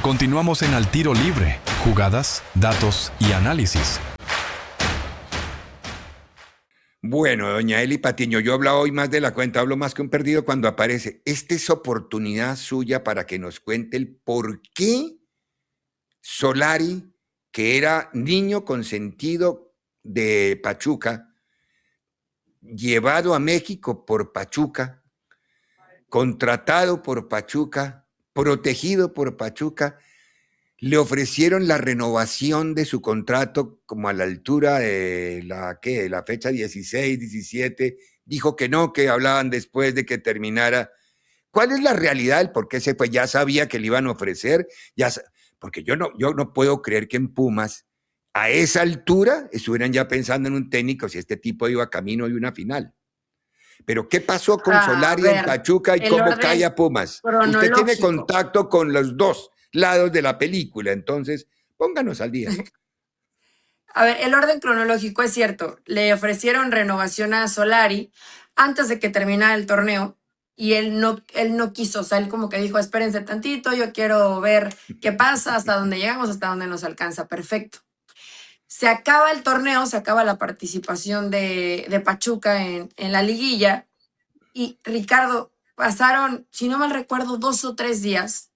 Continuamos en Al Tiro Libre, jugadas, datos y análisis. Bueno, doña Eli Patiño, yo he hablado hoy más de la cuenta, hablo más que un perdido cuando aparece. Esta es oportunidad suya para que nos cuente el por qué Solari, que era niño consentido de Pachuca, llevado a México por Pachuca, contratado por Pachuca, protegido por Pachuca, le ofrecieron la renovación de su contrato como a la altura de la fecha 16, 17, dijo que no, que hablaban después de que terminara. ¿Cuál es la realidad del por qué se fue? Ya sabía que le iban a ofrecer, porque yo no puedo creer que en Pumas a esa altura estuvieran ya pensando en un técnico si este tipo iba camino de una final. Pero ¿qué pasó con A Solari en ver, Pachuca y el cómo cae orden a Pumas? Usted tiene cronológico. contacto con los dos lados de la película, entonces pónganos al día. A ver, el orden cronológico es cierto. Le ofrecieron renovación a Solari antes de que terminara el torneo y él no quiso. O sea, él como que dijo, espérense tantito, yo quiero ver qué pasa, hasta dónde llegamos, hasta dónde nos alcanza. Perfecto. Se acaba el torneo, se acaba la participación de Pachuca en la liguilla y Ricardo, pasaron, si no mal recuerdo, 2 o 3 días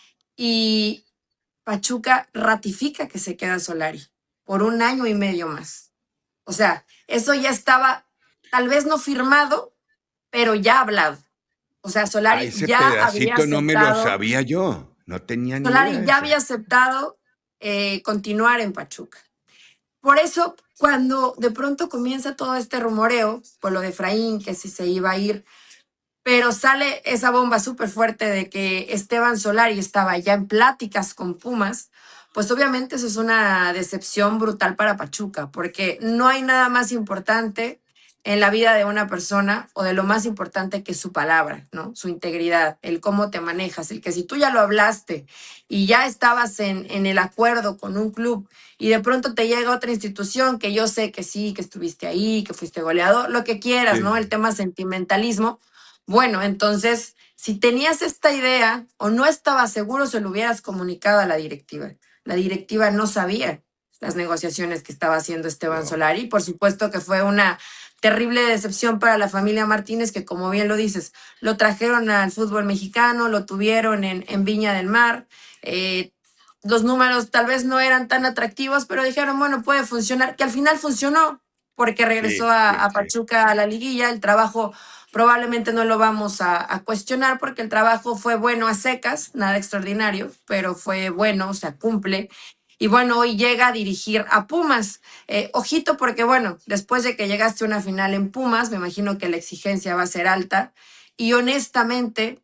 y Pachuca ratifica que se queda Solari por 1 año y medio más. O sea, eso ya estaba, tal vez no firmado, pero ya hablado. O sea, Solari Ese ya había pedacito no me lo aceptado, sabía yo, no tenía ni idea Solari de ya eso. había aceptado continuar en Pachuca. Por eso, cuando de pronto comienza todo este rumoreo, por lo de Efraín, que si se iba a ir, pero sale esa bomba súper fuerte de que Esteban Solari estaba ya en pláticas con Pumas, pues obviamente eso es una decepción brutal para Pachuca, porque no hay nada más importante en la vida de una persona o de lo más importante que su palabra, ¿no? Su integridad, el cómo te manejas, el que si tú ya lo hablaste y ya estabas en el acuerdo con un club y de pronto te llega otra institución que yo sé que sí, que estuviste ahí, que fuiste goleador, lo que quieras, ¿no? Sí. El tema sentimentalismo. Bueno, entonces, si tenías esta idea o no estabas seguro, se lo hubieras comunicado a la directiva. La directiva no sabía las negociaciones que estaba haciendo Esteban No. Solari. Por supuesto que fue una terrible decepción para la familia Martínez, que como bien lo dices, lo trajeron al fútbol mexicano, lo tuvieron en Viña del Mar. eh, los números tal vez no eran tan atractivos, pero dijeron, bueno, puede funcionar, que al final funcionó, porque regresó Sí, a sí, sí. Pachuca a la liguilla, el trabajo probablemente no lo vamos a cuestionar porque el trabajo fue bueno a secas, nada extraordinario, pero fue bueno, o sea, cumple. Y bueno, hoy llega a dirigir a Pumas. Ojito porque bueno, después de que llegaste a una final en Pumas, me imagino que la exigencia va a ser alta. Y honestamente,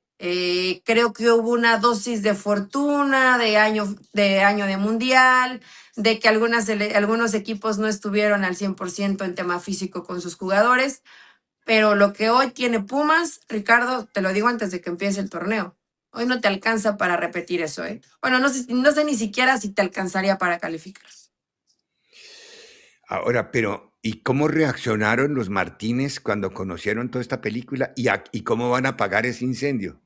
creo que hubo una dosis de fortuna, de año de mundial, de que algunos equipos no estuvieron al 100% en tema físico con sus jugadores. Pero lo que hoy tiene Pumas, Ricardo, te lo digo antes de que empiece el torneo. Hoy no te alcanza para repetir eso, ¿eh? Bueno, no sé ni siquiera si te alcanzaría para calificar. Ahora, pero ¿y cómo reaccionaron los Martínez cuando conocieron toda esta película? ¿Y cómo van a apagar ese incendio?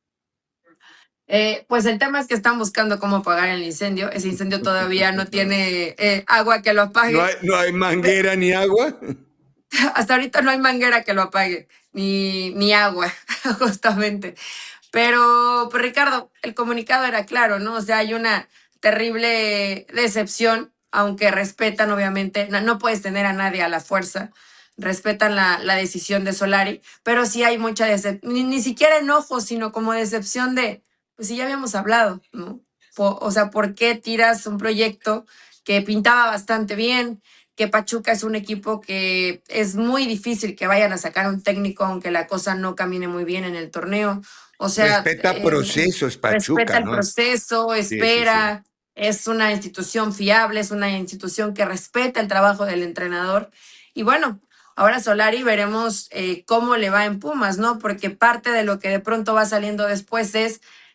Pues el tema es que están buscando cómo apagar el incendio. Ese incendio todavía no tiene agua que lo ¿No apague. hay, no hay manguera ni agua? Hasta ahorita no hay manguera que lo apague, ni agua, justamente. Pero, pues, Ricardo, el comunicado era claro, ¿no? O sea, hay una terrible decepción, aunque respetan, obviamente, no puedes tener a nadie a la fuerza, respetan la decisión de Solari, pero sí hay mucha decepción, ni siquiera enojo, sino como decepción de, pues sí, ya habíamos hablado, ¿no? O sea, ¿por qué tiras un proyecto que pintaba bastante bien? Que Pachuca es un equipo que es muy difícil que vayan a sacar un técnico, aunque la cosa no camine muy bien en el torneo. O sea, Respeta procesos, respeta Pachuca, el ¿no? proceso, Sí, sí, sí. espera, es una institución fiable, es una institución que respeta el trabajo del entrenador. Y bueno, ahora Solari veremos cómo le va en Pumas, ¿no? Porque parte de lo que de pronto va saliendo después es,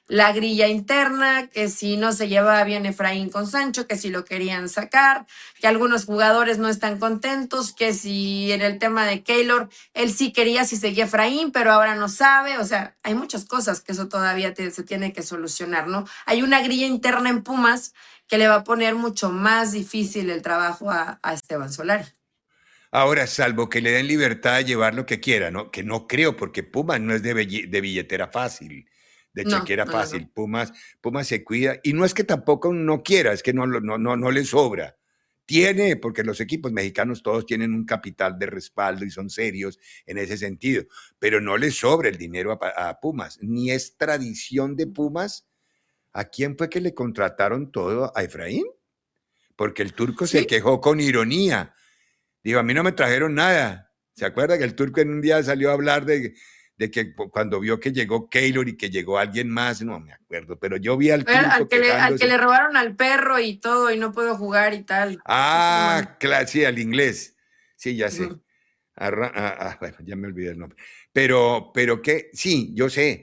la grilla interna, que si no se llevaba bien Efraín con Sancho, que si lo querían sacar, que algunos jugadores no están contentos, que si en el tema de Keylor, él sí quería si seguía Efraín, pero ahora no sabe. O sea, hay muchas cosas que eso todavía se tiene que solucionar, ¿no? Hay una grilla interna en Pumas que le va a poner mucho más difícil el trabajo a Esteban Solari. Ahora, salvo que le den libertad de llevar lo que quiera, ¿no? Que no creo, porque Pumas no es de billetera fácil, de No, chequera no, no, no. fácil. Pumas se cuida. Y no es que tampoco no quiera, es que no le sobra. Tiene, porque los equipos mexicanos todos tienen un capital de respaldo y son serios en ese sentido, pero no le sobra el dinero a Pumas, ni es tradición de Pumas. ¿A quién fue que le contrataron todo? ¿A Efraín? Porque el turco se Sí, quejó con ironía. Digo, a mí no me trajeron nada. ¿Se acuerda que el turco en un día salió a hablar de que cuando vio que llegó Keylor y que llegó alguien más? No me acuerdo, pero yo vi al turco al que quejándose. le robaron al perro y todo y no pudo jugar y tal. Ah, claro, sí, al inglés. Sí, ya sé. Ujú. Bueno, ya me olvidé el nombre. Pero qué, sí, yo sé.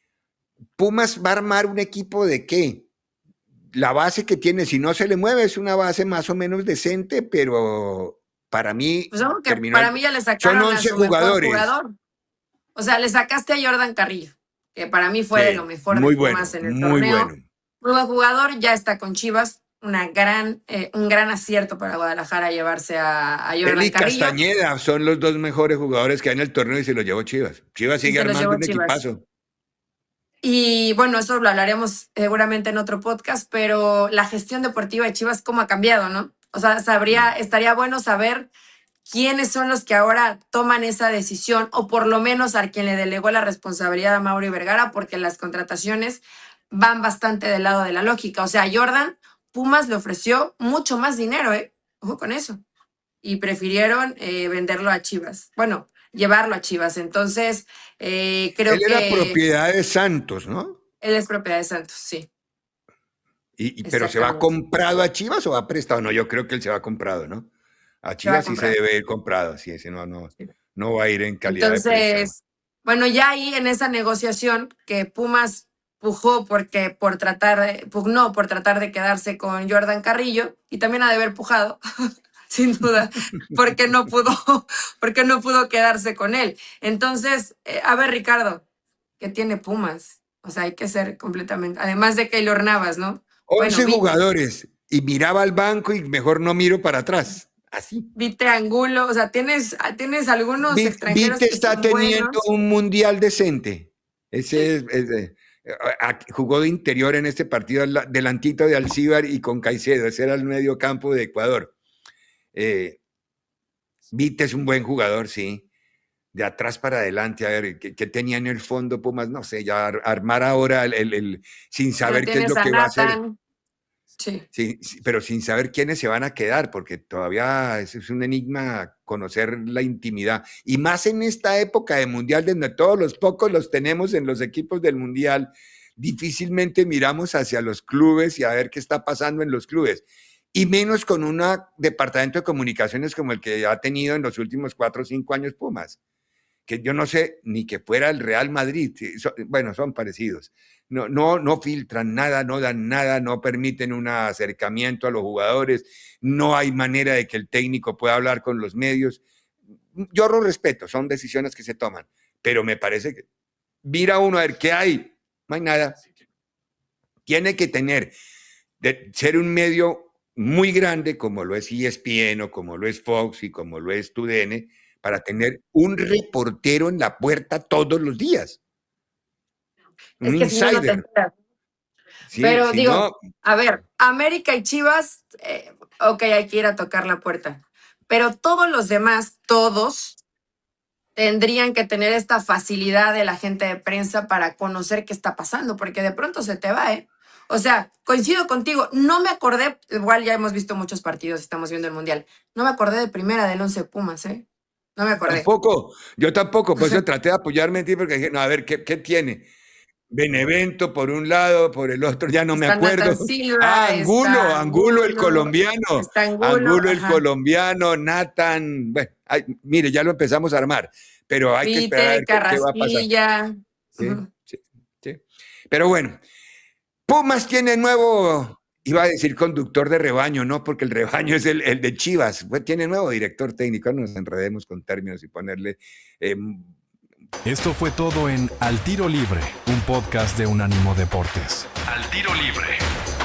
Pumas va a armar un equipo de qué? La base que tiene, si no se le mueve, es una base más o menos decente, pero para mí Pues vamos que terminó para mí ya le son sacaron a 11 su mejor jugadores. jugador. O sea, le sacaste a Jordan Carrillo, que para mí fue de lo Sí, mejor de muy Pumas bueno, en el muy bueno. torneo. Muy buen jugador, ya está con Chivas. Un gran acierto para Guadalajara llevarse a Él Jordan y Carrillo Castañeda son los dos mejores jugadores que hay en el torneo y se los llevó Chivas. Chivas y sigue se los armando llevó un Chivas. equipazo. Y bueno, eso lo hablaremos seguramente en otro podcast, pero la gestión deportiva de Chivas, ¿cómo ha cambiado, no? O sea, estaría bueno saber quiénes son los que ahora toman esa decisión, o por lo menos a quien le delegó la responsabilidad a Mauri Vergara, porque las contrataciones van bastante del lado de la lógica. O sea, a Jordan, Pumas le ofreció mucho más dinero, ¿eh? Ojo con eso. Y prefirieron venderlo a Chivas. Bueno, llevarlo a Chivas. Entonces, Él creo era que propiedad de Santos, ¿no? él es propiedad de Santos, sí, Pero ¿se va exactamente. comprado a Chivas o va prestado? No, yo creo que él se va comprado, ¿no? A Se va a Chivas sí se comprar. debe ir comprado, sí, ese no va a ir en calidad de préstamo. Entonces, bueno, ya ahí en esa negociación que Pumas pujó pugnó por tratar de quedarse con Jordan Carrillo, y también ha de haber pujado, sin duda, porque no pudo, porque no pudo quedarse con él. Entonces, a ver, Ricardo, ¿qué tiene Pumas? O sea, hay que ser completamente, además de Keylor Navas, ¿no? Bueno, 11 jugadores y miraba al banco y mejor no miro para atrás. Así. Vite Angulo, o sea, tienes algunos extranjeros Vite que está son teniendo buenos. un mundial decente. Ese Sí. jugó de interior en este partido delantito de Alcíbar y con Caicedo. Ese era el medio campo de Ecuador. Vite es un buen jugador, sí. De atrás para adelante, a ver, ¿qué tenía en el fondo Pumas? No sé, ya armar ahora sin Bueno, saber qué es tienes lo a que va a hacer. Nathan. Sí. Sí, sí, pero sin saber quiénes se van a quedar, porque todavía es un enigma conocer la intimidad. Y más en esta época de mundial, donde todos los pocos los tenemos en los equipos del mundial, difícilmente miramos hacia los clubes y a ver qué está pasando en los clubes. Y menos con un departamento de comunicaciones como el que ha tenido en los últimos 4 o 5 años Pumas, que yo no sé ni que fuera el Real Madrid. Bueno, son parecidos. No filtran nada, no dan nada, no permiten un acercamiento a los jugadores, no hay manera de que el técnico pueda hablar con los medios. Yo lo respeto, son decisiones que se toman, pero me parece que mira uno a ver qué hay, no hay nada. Tiene que ser un medio muy grande como lo es ESPN o como lo es Fox y como lo es TUDN para tener un reportero en la puerta todos los días, un Es que si no, no te insider. enteras. Sí, Pero si digo, no, a ver, América y Chivas, ok, hay que ir a tocar la puerta. Pero todos los demás, todos, tendrían que tener esta facilidad de la gente de prensa para conocer qué está pasando, porque de pronto se te va, ¿eh? O sea, coincido contigo, no me acordé, igual ya hemos visto muchos partidos, estamos viendo el Mundial, no me acordé de primera del 11 Pumas, ¿eh? No me acordé. yo tampoco, por eso traté de apoyarme en ti porque dije, no, a ver, ¿qué tiene? Benevento por un lado, por el otro, ya no me Está acuerdo. Nathan Ah, Silva, Angulo, está Angulo el Angulo, colombiano, está Angulo, Angulo el ajá. colombiano, Nathan, bueno, mire, ya lo empezamos a armar, pero hay que esperar a Vite, ver qué va a pasar. Carrasquilla. Sí, sí, sí. Pero bueno, Pumas tiene nuevo, iba a decir conductor de rebaño, no, porque el rebaño es el de Chivas. Pues tiene nuevo director técnico, no nos enredemos con términos y ponerle... Esto fue todo en Al Tiro Libre, un podcast de Unánimo Deportes. Al Tiro Libre.